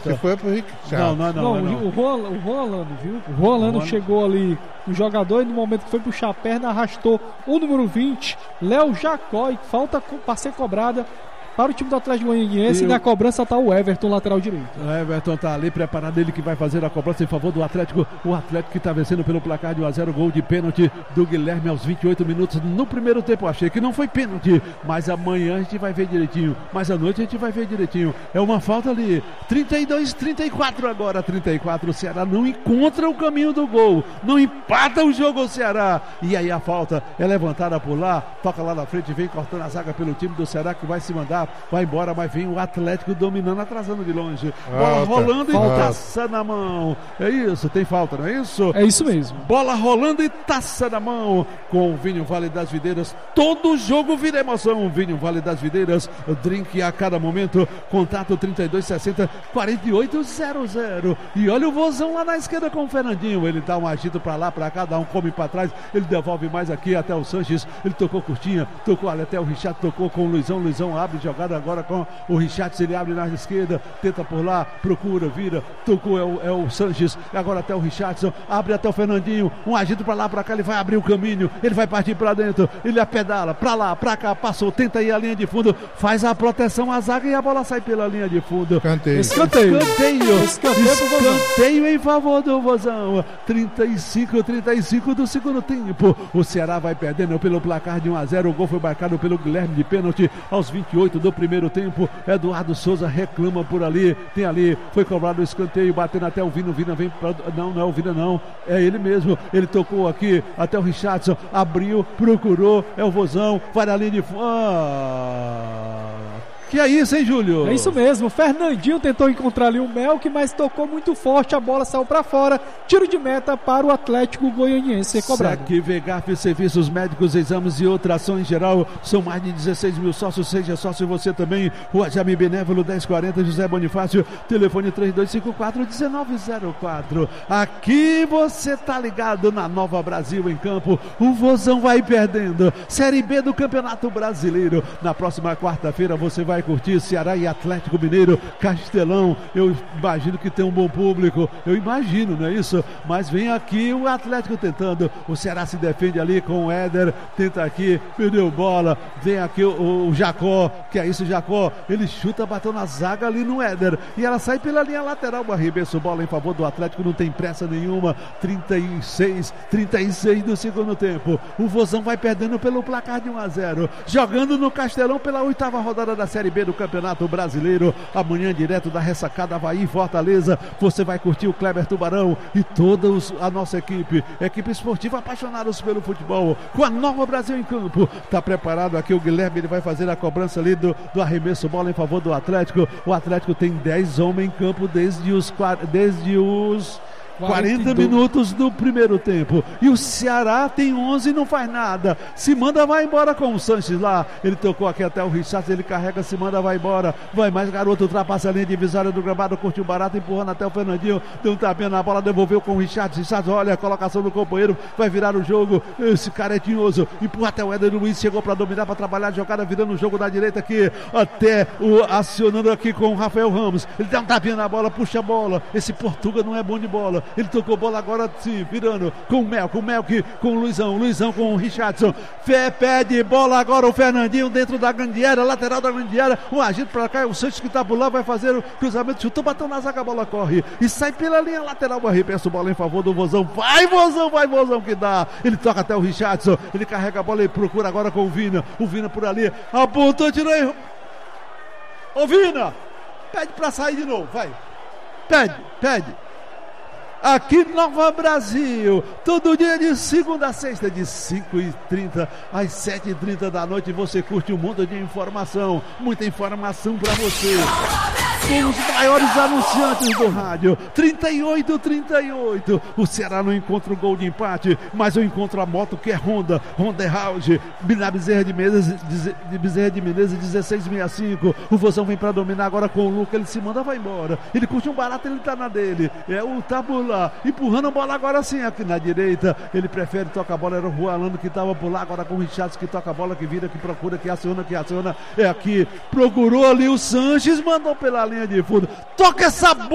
Se foi pro Rick. Não. O Rolando, viu? O Rolando chegou ali no jogador e no momento que foi puxar a perna, arrastou o número 20, Léo Jacó, e falta para ser cobrada para o time do Atlético Goianiense. E na cobrança está o Everton, lateral direito. O Everton está ali preparado, ele que vai fazer a cobrança em favor do Atlético. O Atlético que está vencendo pelo placar de 1-0, gol de pênalti do Guilherme aos 28 minutos no primeiro tempo. Achei que não foi pênalti, mas amanhã a gente vai ver direitinho, mas à noite a gente vai ver direitinho. É uma falta ali, 32-34 agora, 34. O Ceará não encontra o caminho do gol, não empata o jogo o Ceará. E aí a falta é levantada por lá, toca lá na frente, vem cortando a zaga pelo time do Ceará, que vai se mandar, vai embora, mas vem o Atlético dominando, atrasando de longe. Bola rolando e taça na mão. É isso, tem falta, não é isso? É isso mesmo. Bola rolando e taça na mão com o Vinho Vale das Videiras. Todo jogo vira emoção. Vinho Vale das Videiras, drink a cada momento. Contato 3260-4800. E olha o Vozão lá na esquerda com o Fernandinho. Ele dá um agito pra lá, pra cá, dá um come pra trás. Ele devolve mais aqui até o Sanches. Ele tocou curtinha, tocou ali até o Richard, tocou com o Luizão. Luizão abre jogada agora com o Richard. Ele abre na esquerda, tenta por lá, procura, vira, tocou, é o Sanches. Agora até o Richardson, abre até o Fernandinho. Um agito pra lá, pra cá, ele vai abrir o caminho. Ele vai partir pra dentro, ele apedala pra lá, pra cá, passou, tenta ir a linha de fundo, faz a proteção à zaga e a bola sai pela linha de fundo. Escanteio em favor do Vozão. 35 do segundo tempo. O Ceará vai perdendo pelo placar de 1-0. O gol foi marcado pelo Guilherme de pênalti aos 28 do primeiro tempo. Eduardo Souza reclama por ali, tem ali, foi cobrado o escanteio, batendo até o Vina vem pra... não é o Vina não, é ele mesmo, ele tocou aqui até o Richardson, abriu, procurou, é o Vozão, vai na linha de fundo. Que é isso, hein, Júlio? É isso mesmo, o Fernandinho tentou encontrar ali o Melk, mas tocou muito forte, a bola saiu pra fora, tiro de meta para o Atlético Goianiense cobrado. SEC, VEGAF, serviços médicos, exames e outra ação em geral, são mais de 16 mil sócios, seja sócio você também. Rua Jaime Benévolo 1040, José Bonifácio, telefone 3254-1904. Aqui você tá ligado na Nova Brasil em campo. O Vozão vai perdendo, Série B do Campeonato Brasileiro. Na próxima quarta-feira você vai curtir Ceará e Atlético Mineiro, Castelão. Eu imagino que tem um bom público, eu imagino, não é isso? Mas vem aqui o Atlético tentando, o Ceará se defende ali com o Éder, tenta aqui, perdeu bola, vem aqui o Jacó, que é isso, Jacó, ele chuta, bateu na zaga ali no Éder, e ela sai pela linha lateral, o arremesso, bola em favor do Atlético, não tem pressa nenhuma. 36 do segundo tempo, o Vozão vai perdendo pelo placar de 1-0, jogando no Castelão pela 8ª rodada da Série B do Campeonato Brasileiro. Amanhã, direto da Ressacada Avaí e Fortaleza, você vai curtir o Kleber Tubarão e toda a nossa equipe esportiva, apaixonados pelo futebol, com a Nova Brasil em campo. Tá preparado aqui o Guilherme, ele vai fazer a cobrança ali do arremesso, bola em favor do Atlético. O Atlético tem 10 homens em campo desde os 40 minutos do primeiro tempo, e o Ceará tem 11 e não faz nada, se manda, vai embora com o Sanches lá, ele tocou aqui até o Richard, ele carrega, se manda, vai embora, vai mais garoto, ultrapassa a linha divisória do gramado, curtiu barato, empurrando até o Fernandinho, deu um tapinha na bola, devolveu com o Richard, olha a colocação do companheiro, vai virar o jogo, esse cara é tinhoso, empurra até o Éder Luiz, chegou para dominar, para trabalhar a jogada, virando o jogo da direita aqui, até acionando aqui com o Rafael Ramos, ele dá um tapinha na bola, puxa a bola, esse Portuga não é bom de bola, ele tocou bola agora, sim, virando com o Melk, com o Luizão com o Richardson, pede bola agora o Fernandinho dentro da grande área, lateral da grande área, um agito pra cá, o Santos que tá por lá vai fazer o cruzamento, chutou, bateu na zaga, a bola corre e sai pela linha lateral, o arremesso, bola em favor do Vozão, vai Vozão que dá, ele toca até o Richardson, ele carrega a bola e procura agora com o Vina por ali, apontou, tirou aí, ô Vina, pede pra sair de novo, vai, pede. Aqui Nova Brasil, todo dia de segunda a sexta, de 5h30 às 7h30 da noite, você curte um mundo de informação, muita informação pra você. Com os maiores anunciantes do rádio, 38, o Ceará não encontra o gol de empate, mas eu encontro a moto que é Honda House, na Bezerra de Menezes 1665, o Vozão vem pra dominar agora com o Luca, ele se manda, vai embora, ele curte um barato, ele tá na dele, é o Tabula, empurrando a bola agora sim, aqui na direita, ele prefere tocar a bola, era o Rualando que tava por lá, agora com o Richardson que toca a bola, que vira, que procura, que aciona, é aqui, procurou ali o Sanches, mandou pela linha de fundo, toca essa bola